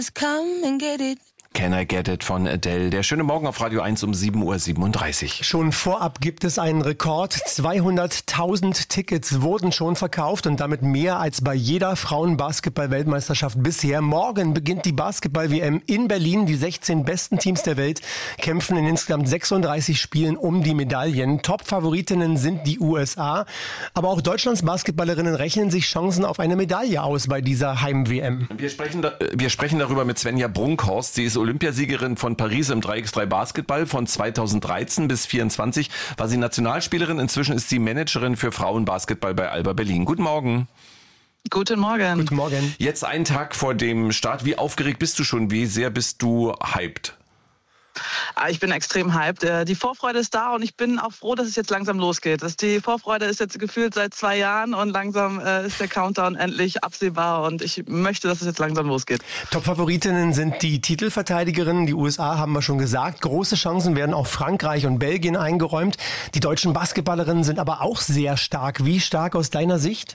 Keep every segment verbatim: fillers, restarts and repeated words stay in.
Come and get it. Can I Get It von Adele. Der schöne Morgen auf Radio eins um sieben Uhr siebenunddreißig. Schon vorab gibt es einen Rekord. zweihunderttausend Tickets wurden schon verkauft und damit mehr als bei jeder Frauen-Basketball-Weltmeisterschaft bisher. Morgen beginnt die Basketball-W M in Berlin. Die sechzehn besten Teams der Welt kämpfen in insgesamt sechsunddreißig Spielen um die Medaillen. Top-Favoritinnen sind die U S A. Aber auch Deutschlands Basketballerinnen rechnen sich Chancen auf eine Medaille aus bei dieser Heim-W M. Wir sprechen, da, wir sprechen darüber mit Svenja Brunkhorst. Sie ist Olympiasiegerin von Paris im drei gegen drei Basketball. Von zweitausenddreizehn bis vierundzwanzig war sie Nationalspielerin. Inzwischen ist sie Managerin für Frauenbasketball bei Alba Berlin. Guten Morgen. Guten Morgen. Guten Morgen. Jetzt einen Tag vor dem Start. Wie aufgeregt bist du schon? Wie sehr bist du hyped? Ich bin extrem hyped. Die Vorfreude ist da und ich bin auch froh, dass es jetzt langsam losgeht. Die Vorfreude ist jetzt gefühlt seit zwei Jahren und langsam ist der Countdown endlich absehbar und ich möchte, dass es jetzt langsam losgeht. Top-Favoritinnen sind die Titelverteidigerinnen. Die U S A haben wir schon gesagt. Große Chancen werden auch Frankreich und Belgien eingeräumt. Die deutschen Basketballerinnen sind aber auch sehr stark. Wie stark aus deiner Sicht?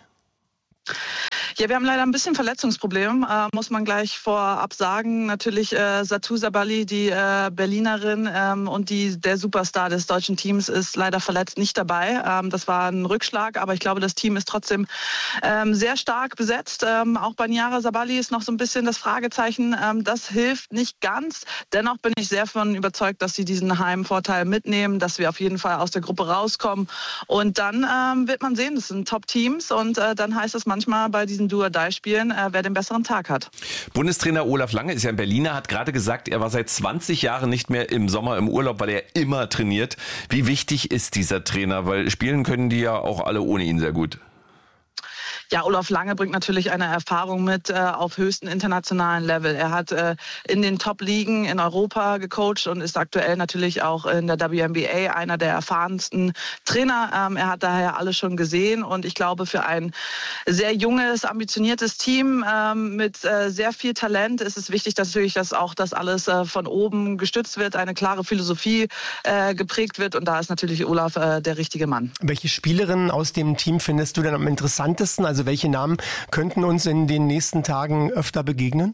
Ja, wir haben leider ein bisschen Verletzungsproblem, äh, muss man gleich vorab sagen. Natürlich äh, Satou Sabali, die äh, Berlinerin ähm, und die der Superstar des deutschen Teams ist leider verletzt nicht dabei. Ähm, das war ein Rückschlag, aber ich glaube, das Team ist trotzdem ähm, sehr stark besetzt. Ähm, auch bei Niara Sabali ist noch so ein bisschen das Fragezeichen. Ähm, das hilft nicht ganz. Dennoch bin ich sehr davon überzeugt, dass sie diesen Heimvorteil mitnehmen, dass wir auf jeden Fall aus der Gruppe rauskommen. Und dann ähm, wird man sehen, das sind Top-Teams und äh, dann heißt es manchmal bei diesen Do-or-Die-Spielen, äh, wer den besseren Tag hat. Bundestrainer Olaf Lange ist ja ein Berliner, hat gerade gesagt, er war seit zwanzig Jahren nicht mehr im Sommer im Urlaub, weil er immer trainiert. Wie wichtig ist dieser Trainer? Weil spielen können die ja auch alle ohne ihn sehr gut. Ja, Olaf Lange bringt natürlich eine Erfahrung mit äh, auf höchstem internationalen Level. Er hat äh, in den Top-Ligen in Europa gecoacht und ist aktuell natürlich auch in der W N B A einer der erfahrensten Trainer. Ähm, er hat daher alles schon gesehen und ich glaube, für ein sehr junges, ambitioniertes Team ähm, mit äh, sehr viel Talent ist es wichtig, dass natürlich, dass auch das alles äh, von oben gestützt wird, eine klare Philosophie äh, geprägt wird und da ist natürlich Olaf äh, der richtige Mann. Welche Spielerinnen aus dem Team findest du denn am interessantesten? Also welche Namen könnten uns in den nächsten Tagen öfter begegnen?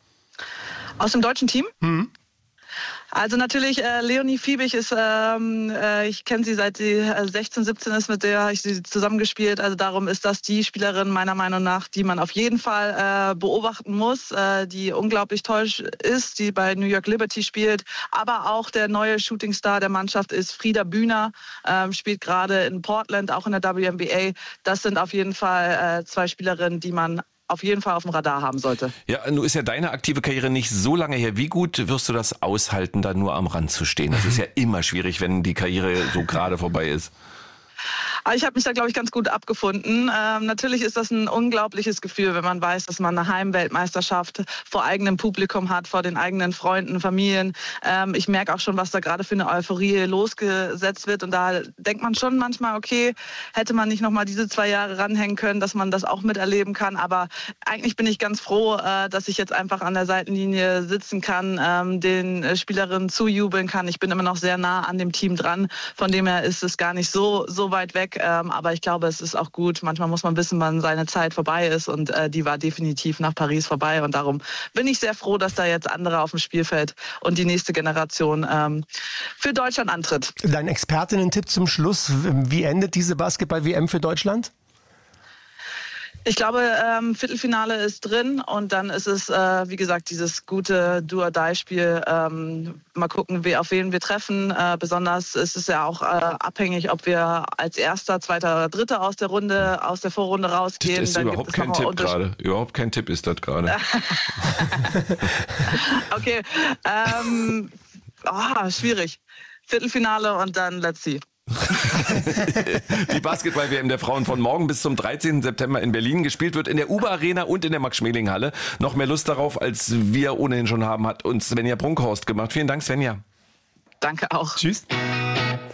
Aus dem deutschen Team? Mhm. Also natürlich, äh, Leonie Fiebig ist, ähm, äh, ich kenne sie seit sie äh, sechzehn, siebzehn ist, mit der habe ich sie zusammengespielt. Also darum ist das die Spielerin meiner Meinung nach, die man auf jeden Fall äh, beobachten muss, äh, die unglaublich toll ist, die bei New York Liberty spielt. Aber auch der neue Shootingstar der Mannschaft ist Frieda Bühner, ähm, spielt gerade in Portland, auch in der W N B A. Das sind auf jeden Fall äh, zwei Spielerinnen, die man auf jeden Fall auf dem Radar haben sollte. Ja, nun ist ja deine aktive Karriere nicht so lange her. Wie gut wirst du das aushalten, da nur am Rand zu stehen? Das ist ja immer schwierig, wenn die Karriere so gerade vorbei ist. Aber ich habe mich da, glaube ich, ganz gut abgefunden. Ähm, natürlich ist das ein unglaubliches Gefühl, wenn man weiß, dass man eine Heimweltmeisterschaft vor eigenem Publikum hat, vor den eigenen Freunden, Familien. Ähm, ich merke auch schon, was da gerade für eine Euphorie losgesetzt wird. Und da denkt man schon manchmal, okay, hätte man nicht noch mal diese zwei Jahre ranhängen können, dass man das auch miterleben kann. Aber eigentlich bin ich ganz froh, äh, dass ich jetzt einfach an der Seitenlinie sitzen kann, ähm, den äh, Spielerinnen zujubeln kann. Ich bin immer noch sehr nah an dem Team dran. Von dem her ist es gar nicht so, so weit weg. Ähm, aber ich glaube, es ist auch gut. Manchmal muss man wissen, wann seine Zeit vorbei ist. Und äh, die war definitiv nach Paris vorbei. Und darum bin ich sehr froh, dass da jetzt andere auf dem Spielfeld und die nächste Generation ähm, für Deutschland antritt. Dein Expertinnen-Tipp zum Schluss. Wie endet diese Basketball-W M für Deutschland? Ich glaube, ähm, Viertelfinale ist drin und dann ist es, äh, wie gesagt, dieses gute Do-or-Die-Spiel. Ähm, mal gucken, wie, auf wen wir treffen. Äh, besonders ist es ja auch äh, abhängig, ob wir als Erster, Zweiter oder Dritter aus der Runde, aus der Vorrunde rausgehen. Das ist dann überhaupt kein Tipp gerade. Überhaupt kein Tipp ist das gerade. Okay, ähm, oh, schwierig. Viertelfinale und dann let's see. Die Basketball-W M der Frauen von morgen bis zum dreizehnten September in Berlin gespielt wird in der U B A Arena und in der Max-Schmeling-Halle. Noch mehr Lust darauf, als wir ohnehin schon haben, hat uns Svenja Brunkhorst gemacht. Vielen Dank, Svenja. Danke auch. Tschüss.